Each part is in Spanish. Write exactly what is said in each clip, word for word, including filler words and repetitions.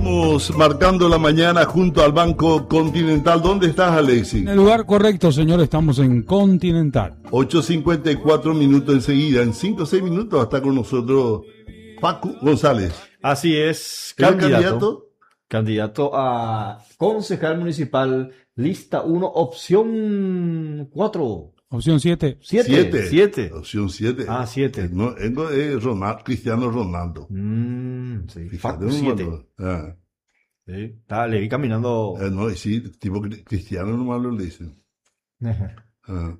Estamos marcando la mañana junto al Banco Continental. ¿Dónde estás, Alexis? En el lugar correcto, señor, estamos en Continental. ocho cincuenta y cuatro minutos enseguida. En cinco o seis minutos va a estar con nosotros Paco González. Así es, candidato, candidato, candidato a concejal municipal, lista uno, opción cuatro. Opción siete. siete. siete. Opción siete. Ah, siete. No, vengo de Ronaldo, Cristiano Ronaldo. Mm, sí. Fíjate, siete. Ah. Sí. Está, le vi caminando. Eh, no, sí, tipo Cristiano nomás lo dicen. Ah.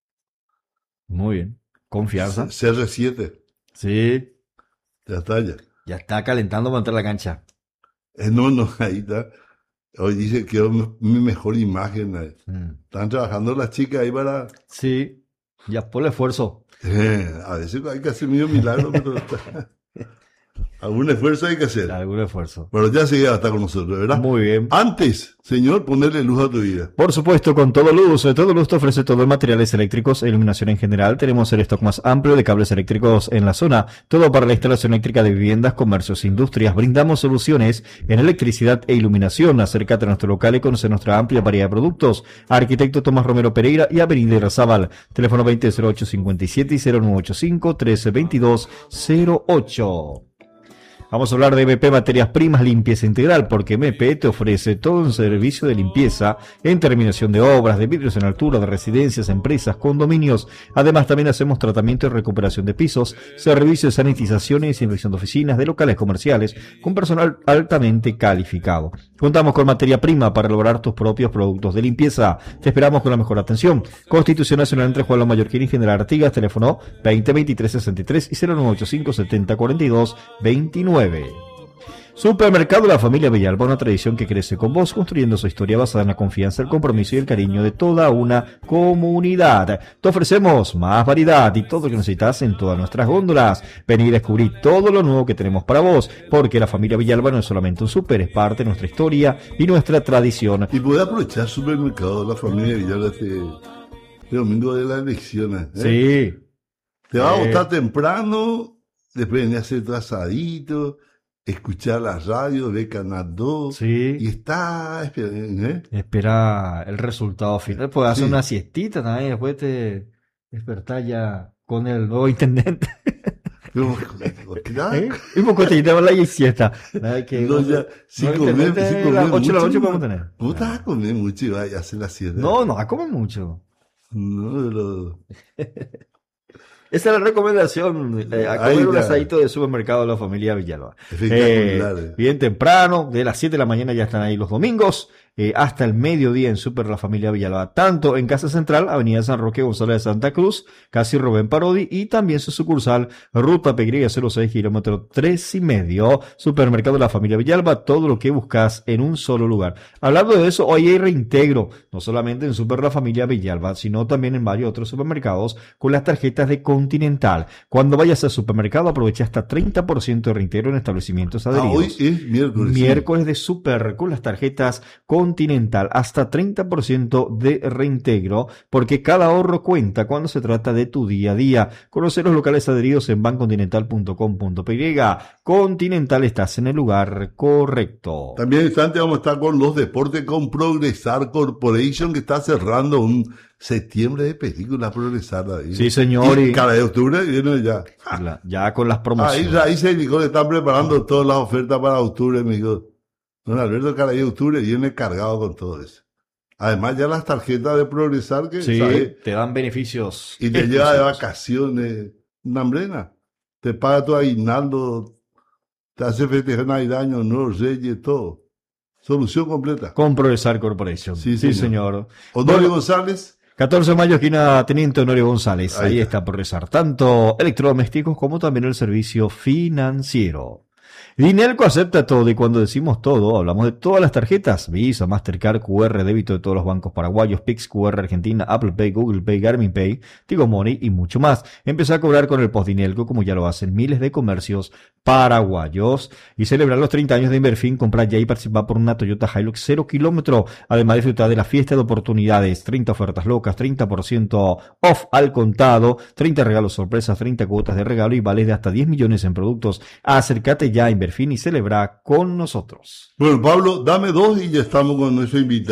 Muy bien. Confianza. C R siete. Sí. Ya está ya. Ya está calentando para entrar a la cancha. Eh, no, no, ahí está. Hoy dice que es mi mejor imagen. Eh. Mm. Están trabajando las chicas ahí para... Sí, ya por el esfuerzo. Eh, a veces hay que hacer medio milagro, pero algún esfuerzo hay que hacer. Algún esfuerzo. Pero ya se está con nosotros, ¿verdad? Muy bien. Antes, señor, ponerle luz a tu vida. Por supuesto, con todo luz. Todo luz te ofrece todo en materiales eléctricos e iluminación en general. Tenemos el stock más amplio de cables eléctricos en la zona. Todo para la instalación eléctrica de viviendas, comercios e industrias. Brindamos soluciones en electricidad e iluminación. Acércate a nuestro local y conoce nuestra amplia variedad de productos. Arquitecto Tomás Romero Pereira y Avenida Irarrázaval. Teléfono veinte cero ocho cincuenta y siete y cero nueve ocho cinco trece veintidós cero ocho. Vamos a hablar de M P Materias Primas Limpieza Integral, porque M P te ofrece todo un servicio de limpieza en terminación de obras, de vidrios en altura, de residencias, empresas, condominios. Además, también hacemos tratamiento y recuperación de pisos, servicio de sanitización y desinfección de oficinas, de locales comerciales, con personal altamente calificado. Contamos con materia prima para elaborar tus propios productos de limpieza. Te esperamos con la mejor atención. Constitución Nacional entre Juan Mallorquín y General Artigas, teléfono veinte veintitrés sesenta y tres y cero nueve ocho cinco setenta cuarenta y dos veintinueve. Supermercado La Familia Villalba, una tradición que crece con vos, construyendo su historia basada en la confianza, el compromiso y el cariño de toda una comunidad. Te ofrecemos más variedad y todo lo que necesitas en todas nuestras góndolas. Vení y descubrí todo lo nuevo que tenemos para vos, porque La Familia Villalba no es solamente un súper, es parte de nuestra historia y nuestra tradición. Y puede aprovechar Supermercado La Familia Villalba este, este domingo de las elecciones. ¿eh? Sí. Te va a Eh. gustar temprano, después venir a hacer tu asadito, escuchar la radio, ver Canal dos. Sí. Y está, ¿eh? Espera el resultado final. Puedes hacer Sí. una siestita también, después te despertar ya con el nuevo intendente. Pero, ¿qué ¿Eh? Y poco te quitamos la siesta. Nada que No, ya, si no, comer, intendente, si a comer las ocho de la mucho, noche podemos tener. ¿Cómo te vas a comer mucho y vas a hacer la siesta? No, no, come mucho. No, pero... Esa es la recomendación, eh, a Ahí comer un ya. asadito de supermercado de la familia Villalba. Espectacular, Eh, eh. bien temprano, de las siete de la mañana ya están ahí los domingos, eh, hasta el mediodía en Super La Familia Villalba, tanto en Casa Central, Avenida San Roque González de Santa Cruz, casi Rubén Parodi, y también su sucursal, Ruta Pegriga cero seis, kilómetro tres y medio, Supermercado de la Familia Villalba, todo lo que buscas en un solo lugar. Hablando de eso, hoy hay reintegro, no solamente en Super La Familia Villalba, sino también en varios otros supermercados con las tarjetas de Continental. Cuando vayas al supermercado, aprovecha hasta treinta por ciento de reintegro en establecimientos Ah, adheridos. hoy es miércoles. sí. Miércoles de Super con las tarjetas Continental, hasta treinta por ciento de reintegro, porque cada ahorro cuenta cuando se trata de tu día a día. Conocer los locales adheridos en bancontinental punto com punto pe. Continental, estás en el lugar correcto. También en instante vamos a estar con los deportes con Progresar Corporation, que está cerrando un septiembre de película Progresar ahí. Sí, señor, Y y- cada de octubre viene ya. La- ya con las Ahí, promociones. ahí se dijo que están preparando todas las ofertas para octubre, me dijo. Don Alberto Caray de octubre viene cargado con todo eso. Además ya las tarjetas de Progresar que Sí, ¿sabes? te dan beneficios. Y te lleva de exclusivos. vacaciones, una hambrena. Te paga tu aguinaldo, te hace festejar Navidad, Año Nuevo, Reyes, todo. Solución completa. Con Progresar Corporation. Sí, Sí, señor. señor. Honorio González. catorce de mayo, esquina Teniente Honorio González. Ahí Ahí, está. está Progresar. Tanto electrodomésticos como también el servicio financiero. Dinelco acepta todo, y cuando decimos todo, hablamos de todas las tarjetas: Visa, Mastercard, Q R, débito de todos los bancos paraguayos, Pix, Q R Argentina, Apple Pay, Google Pay, Garmin Pay, Tigo Money y mucho más. Empezá a cobrar con el Post Dinelco, como ya lo hacen miles de comercios paraguayos. Y celebrar los treinta años de Inverfin, comprar ya y participar por una Toyota Hilux cero kilómetro. Además, disfrutar de la fiesta de oportunidades, treinta ofertas locas, treinta por ciento off al contado, treinta regalos sorpresas, treinta cuotas de regalo y vales de hasta diez millones en productos. Acércate ya a Inverfin Delfín y celebra con nosotros. Bueno, Pablo, dame dos y ya estamos con nuestro invitado.